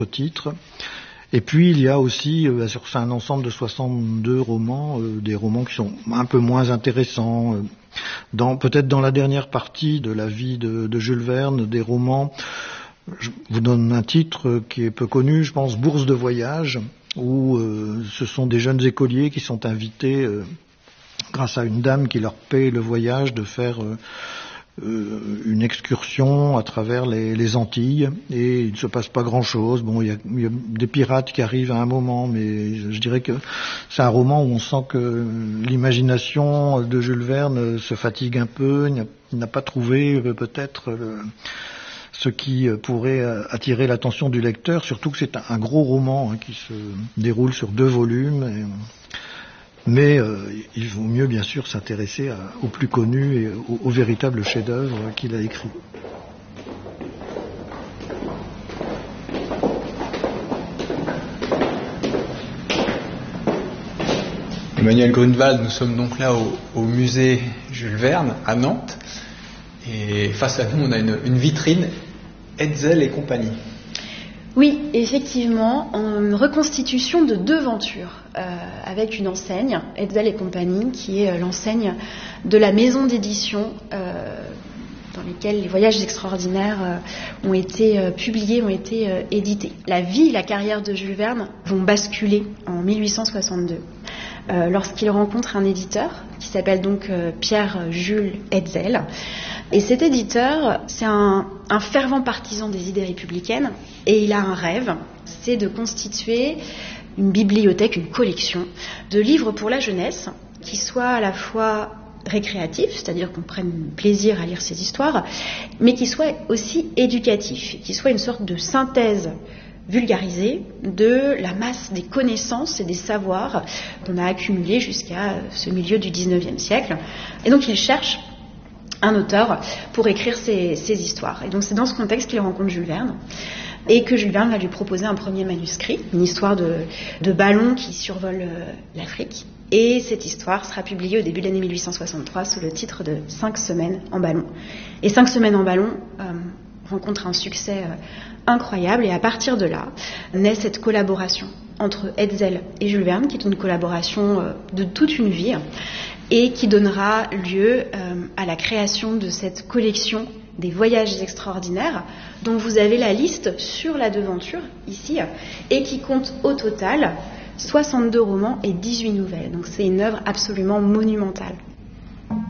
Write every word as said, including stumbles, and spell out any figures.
titres. Et puis il y a aussi euh, sur c'est un ensemble de soixante-deux romans, euh, des romans qui sont un peu moins intéressants. Euh, dans, peut-être dans la dernière partie de la vie de, de Jules Verne, des romans, je vous donne un titre qui est peu connu, je pense, Bourse de voyage, où euh, ce sont des jeunes écoliers qui sont invités, euh, grâce à une dame qui leur paie le voyage, de faire euh, Euh, une excursion à travers les, les Antilles, et il ne se passe pas grand-chose. Bon, il y a, il y a des pirates qui arrivent à un moment, mais je, je dirais que c'est un roman où on sent que l'imagination de Jules Verne se fatigue un peu. Il n'a, il n'a pas trouvé euh, peut-être le, ce qui pourrait attirer l'attention du lecteur, surtout que c'est un, un gros roman hein, qui se déroule sur deux volumes. Et, Mais euh, il vaut mieux bien sûr s'intéresser à, au plus connu et au, au véritable chef-d'œuvre qu'il a écrit. Emmanuel Grunewald, nous sommes donc là au, au musée Jules Verne à Nantes, et face à nous on a une, une vitrine Hetzel et compagnie. Oui, effectivement, une reconstitution de deux ventures euh, avec une enseigne, Hetzel et compagnie, qui est l'enseigne de la maison d'édition euh, dans lesquelles les voyages extraordinaires euh, ont été euh, publiés, ont été euh, édités. La vie et la carrière de Jules Verne vont basculer en mille huit cent soixante-deux euh, lorsqu'il rencontre un éditeur qui s'appelle donc euh, Pierre-Jules Hetzel. Et cet éditeur, c'est un, un fervent partisan des idées républicaines, et il a un rêve, c'est de constituer une bibliothèque, une collection de livres pour la jeunesse qui soit à la fois récréatif, c'est-à-dire qu'on prenne plaisir à lire ces histoires, mais qui soit aussi éducatif, qui soit une sorte de synthèse vulgarisée de la masse des connaissances et des savoirs qu'on a accumulés jusqu'à ce milieu du dix-neuvième siècle. Et donc il cherche un auteur pour écrire ces, ces histoires. Et donc c'est dans ce contexte qu'il rencontre Jules Verne, et que Jules Verne va lui proposer un premier manuscrit, une histoire de, de ballon qui survole euh, l'Afrique. Et cette histoire sera publiée au début de l'année mille huit cent soixante-trois sous le titre de Cinq semaines en ballon. Et Cinq semaines en ballon euh, rencontre un succès euh, incroyable, et à partir de là naît cette collaboration entre Hetzel et Jules Verne, qui est une collaboration euh, de toute une vie, et qui donnera lieu euh, à la création de cette collection des voyages extraordinaires, dont vous avez la liste sur la devanture, ici, et qui compte au total soixante-deux romans et dix-huit nouvelles. Donc c'est une œuvre absolument monumentale.